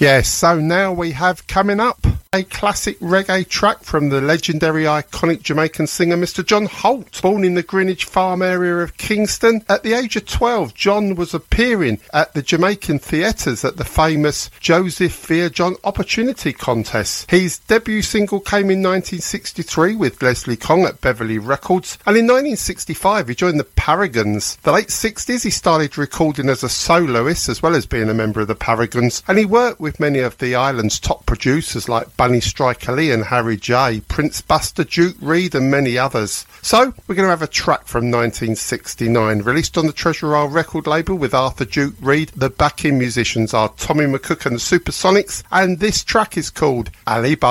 Yes, so now we have coming up a classic reggae track from the legendary iconic Jamaican singer Mr. John Holt. Born in the Greenwich Farm area of Kingston, at the age of 12, John was appearing at the Jamaican theatres at the famous Joseph Vere John Opportunity Contest. His debut single came in 1963 with Leslie Kong at Beverly Records, and in 1965 he joined the Paragons. The late 60s he started recording as a soloist as well as being a member of the Paragons, and he worked with many of the island's top producers like Bunny Striker Lee and Harry J, Prince Buster, Duke Reid and many others. So we're going to have a track from 1969 released on the Treasure Isle record label with Arthur Duke Reid. The backing musicians are Tommy McCook and the Supersonics, and this track is called Ali Bar.